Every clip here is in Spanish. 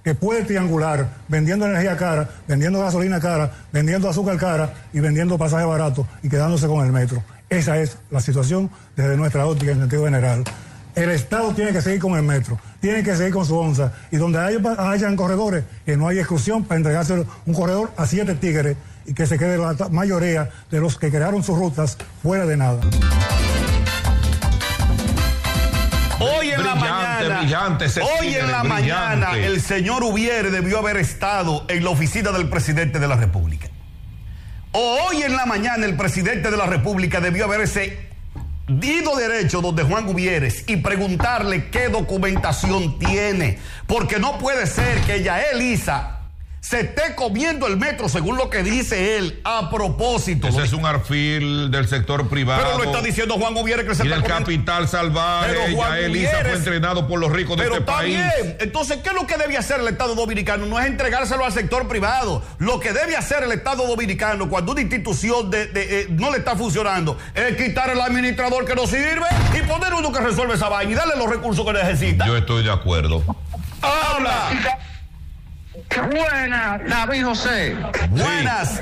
que puede triangular vendiendo energía cara, vendiendo gasolina cara, vendiendo azúcar cara y vendiendo pasaje barato y quedándose con el metro. Esa es la situación desde nuestra óptica en sentido general. El Estado tiene que seguir con el metro, tiene que seguir con su onza, y donde hayan corredores, que no haya exclusión para entregarse un corredor a 7 tigres y que se quede la mayoría de los que crearon sus rutas fuera de nada. Hoy en la mañana, el señor Ubiere debió haber estado en la oficina del presidente de la República. Hoy en la mañana el presidente de la República debió haberse ido derecho donde Juan Gubieres y preguntarle qué documentación tiene, porque no puede ser que Yael Issa se esté comiendo el metro, según lo que dice él, a propósito. Ese es un alfil del sector privado. Pero lo está diciendo Juan Gubieres que se está comiendo. Y del capital salvaje. Yael Issa fue entrenado por los ricos de este país. Pero está bien. Entonces, ¿qué es lo que debe hacer el Estado Dominicano? No es entregárselo al sector privado. Lo que debe hacer el Estado Dominicano cuando una institución no le está funcionando es quitar al administrador que no sirve y poner uno que resuelve esa vaina y darle los recursos que necesita. Yo estoy de acuerdo. ¡Habla! Buenas, David José. Buenas.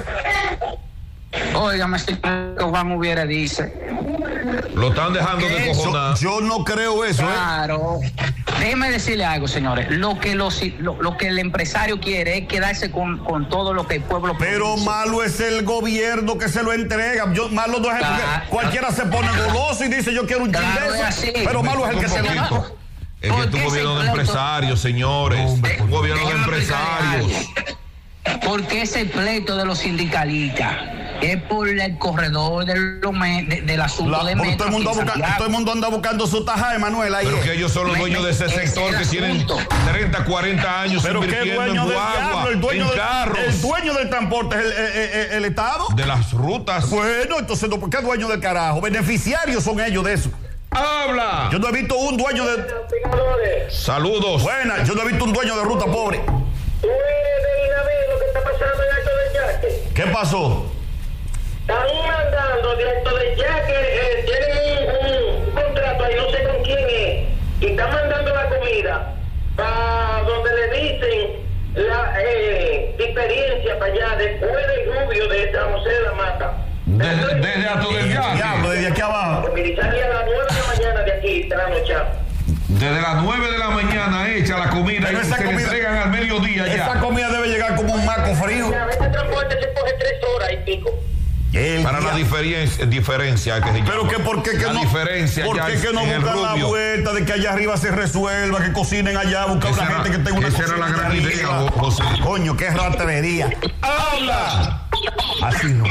Óigame, si Juan Ubiere dice. Lo están dejando de cojonar. Yo no creo eso. Claro. Déjeme decirle algo, señores. Lo que el empresario quiere es quedarse con todo lo que el pueblo Pero produce. Malo es el gobierno que se lo entrega. Malo no es porque cualquiera se pone goloso y dice yo quiero un chingueso. Pero malo es el que se lo da. Es que es un gobierno de empresarios, señores. Un gobierno de empresarios. Porque ese pleito de los sindicalistas es por el corredor del asunto de metro. Todo el mundo anda buscando su taja, Emanuel. Pero que ellos son los dueños de ese sector que tienen 30, 40 años invirtiendo en guagua, en carros. El dueño del transporte es el Estado. De las rutas. Bueno, entonces, ¿qué dueño del carajo? Beneficiarios son ellos de eso. ¡Habla! Yo no he visto un dueño de... Saludos. Buena, yo no he visto un dueño de ruta pobre. ¿Tú eres de lo que está pasando en Alto del Yaque? ¿Qué pasó? Están mandando de Alto del Yaque, tienen un contrato ahí, no sé con quién es, y están mandando la comida para donde le dicen la diferencia para allá, después del Rubio de San José de la Mata. Desde Alto del Yaque. Diablo, desde aquí abajo. Salía a las 9 de la mañana de aquí, trasnochado. Desde las 9 de la mañana hecha la comida y se le entregan al mediodía ya. Esa comida debe llegar como un maco frío. A veces transporte se coge 3 horas y pico. Para la diferencia que se llama. Pero que por qué que la no diferencia ¿por qué que no buscan la vuelta de que allá arriba se resuelva, que cocinen allá, buscar una gente que tenga una cocina? Esa era la gran idea, José. Coño, qué ratería. ¡Habla! Así no.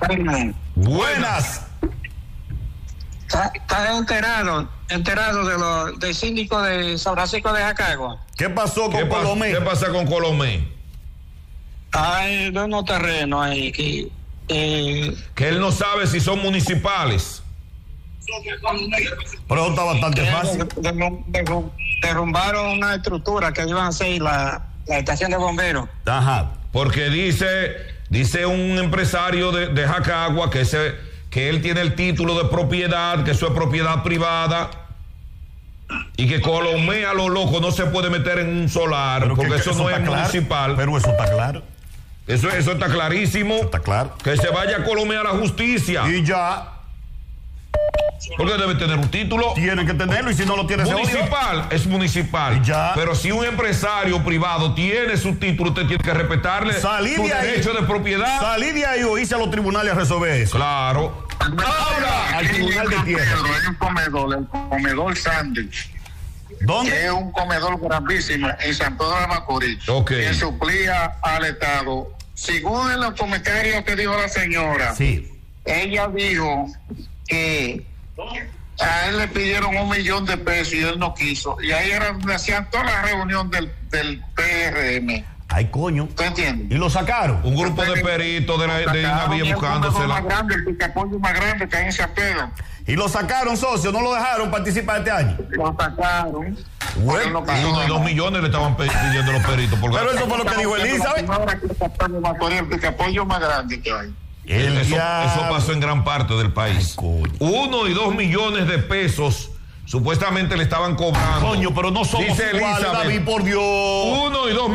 Buenas. ¿Estás enterado del síndico de San Francisco de Jacagua? ¿Qué pasó con Colomé? ¿Qué pasa con Colomé? Hay unos terrenos ahí que él no sabe si son municipales. Pero eso está bastante fácil. Derrumbaron una estructura que iban a hacer la estación de bomberos. Ajá. Porque dice un empresario de Jacagua que él tiene el título de propiedad, que eso es propiedad privada, y que Colomé a lo loco no se puede meter en un solar, pero porque eso no es municipal. Pero eso está claro. Eso está clarísimo. Está claro. Que se vaya a Colomé a la justicia. Y ya. Porque debe tener un título. Tiene que tenerlo, y si no lo tiene municipal, es municipal. Ya. Pero si un empresario privado tiene su título, usted tiene que respetarle su derecho de propiedad. Salí de ahí o irse a los tribunales a resolver eso. Claro. Ahora, al tribunal de tierra. Hay un comedor, el comedor Sandwich. ¿Dónde? Que es un comedor grandísimo en San Pedro de Macorís. Que suplía al Estado. Según los comentarios que dijo la señora, sí. Ella dijo que a él le pidieron $1 millón y él no quiso. Y ahí era donde hacían toda la reunión del PRM. Ay, coño. ¿Te entiendes? Y lo sacaron. Un grupo de peritos de INAVIE buscándosela. El picapollo más grande que hay en San Pedro. Y lo sacaron, socio, no lo dejaron participar este año. Lo sacaron. Bueno, 1 millones le estaban pidiendo los peritos. Pero eso fue lo que dijo Elizabeth. El picapollo más grande que hay. Eso pasó en gran parte del país. 1 y 2 millones de pesos supuestamente le estaban cobrando. Coño, pero no somos dice iguales, Elizabeth, David, por Dios. 1 y 2